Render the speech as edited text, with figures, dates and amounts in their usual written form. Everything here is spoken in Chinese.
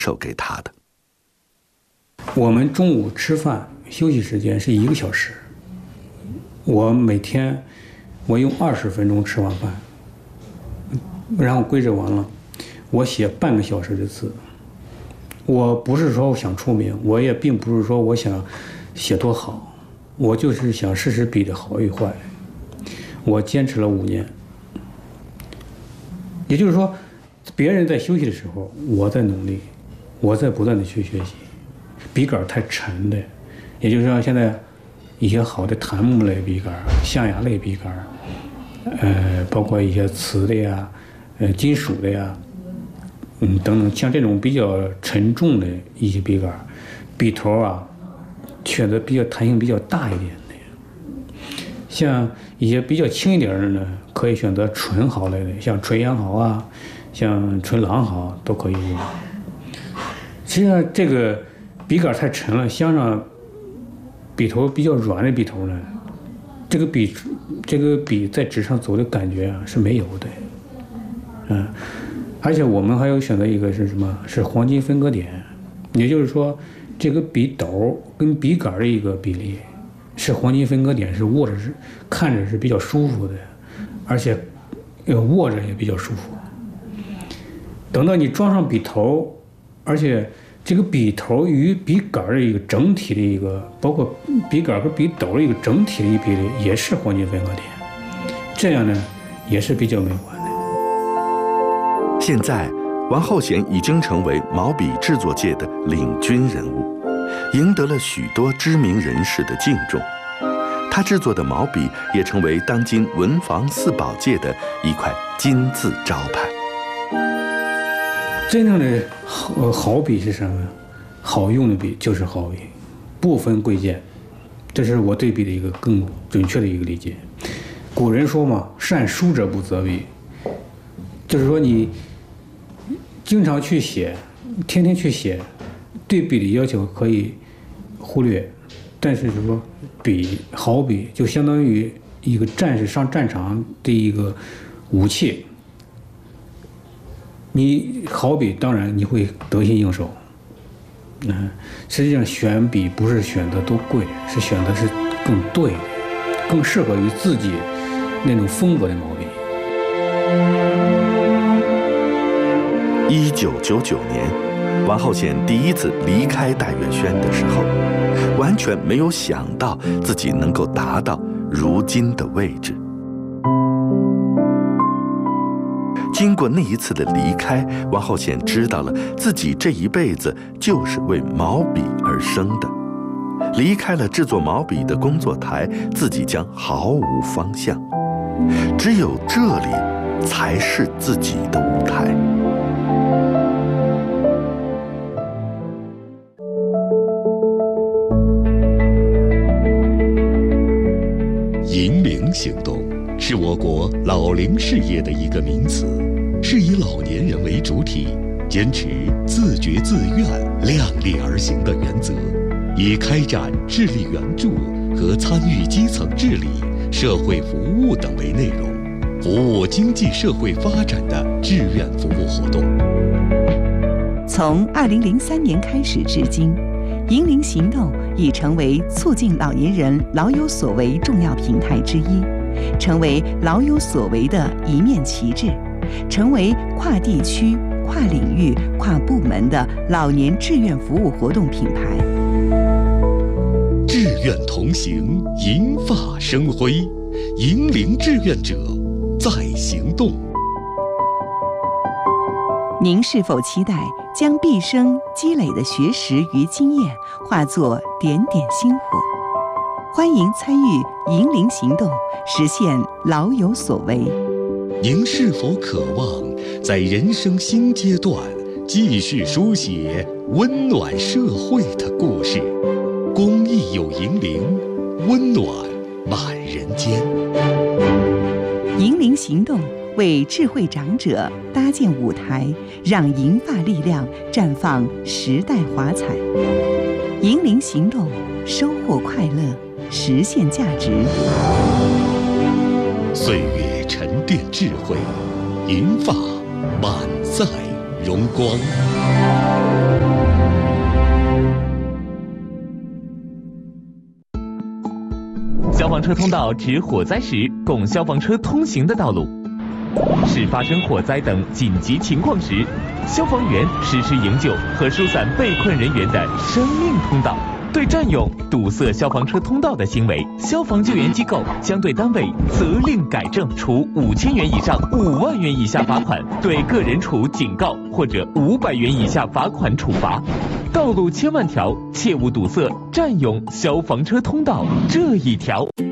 授给他的。 我们中午吃饭休息时间是1个小时，我每天用20分钟吃完饭，然后归置完了，我写半个小时的字。我不是说我想出名，我也并不是说我想写多好，我就是想试试笔的好与坏。我坚持了5年，也就是说，别人在休息的时候，我在努力，我在不断的去学习。笔杆太沉的，也就是说现在一些好的檀木类笔杆、象牙类笔杆，包括一些瓷的呀、金属的呀，等等，像这种比较沉重的一些笔杆，笔头啊，选择比较弹性比较大一点的。像一些比较轻一点的呢，可以选择纯毫类的，像纯羊毫啊，像纯狼毫都可以用。实际上这个笔杆太沉了，镶上笔头比较软的笔头呢，这个笔在纸上走的感觉啊是没有的，而且我们还有选择一个是什么？是黄金分割点，也就是说，这个笔斗跟笔杆的一个比例是黄金分割点，是握着是看着是比较舒服的，而且握着也比较舒服。等到你装上笔头，而且这个笔头与笔杆的一个整体的一个，包括笔杆和笔斗的一个整体的一比例，也是黄金分割点，这样呢也是比较美观的。 现在，王浩贤已经成为毛笔制作界的领军人物，赢得了许多知名人士的敬重。他制作的毛笔也成为当今文房四宝界的一块金字招牌。 真正的好笔是什么？好用的笔就是好笔，不分贵贱。这是我对笔的一个更准确的一个理解。古人说嘛，善书者不择笔，就是说你经常去写，天天去写，对笔的要求可以忽略，但是什么好笔就相当于一个战士上战场的一个武器。你好笔当然你会得心应手，实际上选笔不是选择多贵，是选择是更对的，更适合于自己那种风格的毛笔。 1999年，王浩贤第一次离开戴月轩的时候，完全没有想到自己能够达到如今的位置。经过那一次的离开，王浩贤知道了自己这一辈子就是为毛笔而生的。离开了制作毛笔的工作台，自己将毫无方向。只有这里才是自己的舞台。 银龄行动是我国老龄事业的一个名词，是以老年人为主体，坚持自觉自愿、量力而行的原则，以开展智力援助和参与基层治理、社会服务等为内容，服务经济社会发展的志愿服务活动。 从2003年开始至今，银龄行动已成为促进老年人老有所为重要平台之一，成为老有所为的一面旗帜，成为跨地区、跨领域、跨部门的老年志愿服务活动品牌。 志愿同行，银发生辉，银龄志愿者在行动。 您是否期待将毕生积累的学识与经验化作点点星火？欢迎参与银龄行动，实现老有所为。 您是否渴望在人生新阶段继续书写温暖社会的故事？公益有银龄，温暖满人间。 银龄行动为智慧长者搭建舞台，让银发力量绽放时代华彩。银龄行动，收获快乐，实现价值。 岁月沉淀智慧，银发满载荣光。 防车通道指火灾时供消防车通行的道路，是发生火灾等紧急情况时，消防员实施营救和疏散被困人员的生命通道。对占用、堵塞消防车通道的行为，消防救援机构将对单位责令改正，处5000元以上5万元以下罚款，对个人处警告或者500元以下罚款处罚。道路千万条，切勿堵塞、占用消防车通道这一条。